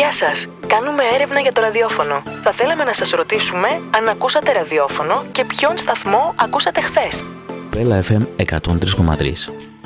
Γεια σας. Κάνουμε έρευνα για το ραδιόφωνο. Θα θέλαμε να σας ρωτήσουμε αν ακούσατε ραδιόφωνο και ποιον σταθμό ακούσατε χθες. Τρέλα FM 103,3.